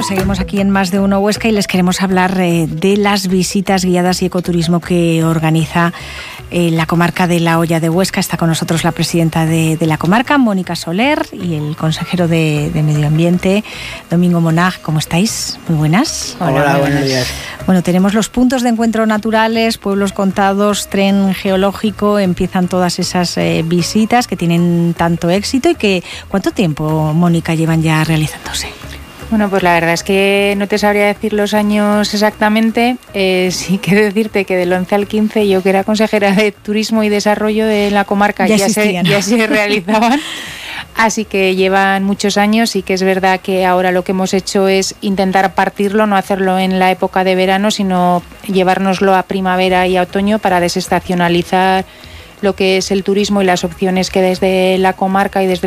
pues seguimos aquí en Más de Uno Huesca y les queremos hablar de las visitas guiadas y ecoturismo que organiza la comarca de La Hoya de Huesca. Está con nosotros la presidenta de la comarca, Mónica Soler, y el consejero de Medio Ambiente, Domingo Monag. ¿Cómo estáis? Muy buenas. Hola, buenos días. Bueno, tenemos los puntos de encuentro naturales, pueblos contados, tren geológico, empiezan todas esas visitas que tienen tanto éxito y que ¿cuánto tiempo, Mónica, llevan ya realizándose? Bueno, pues la verdad es que no te sabría decir los años exactamente. Sí que decirte que del 11 al 15 yo, que era consejera de Turismo y Desarrollo de la comarca, ya se realizaban. Así que llevan muchos años y que es verdad que ahora lo que hemos hecho es intentar partirlo, no hacerlo en la época de verano, sino llevárnoslo a primavera y a otoño para desestacionalizar lo que es el turismo y las opciones que desde la comarca y desde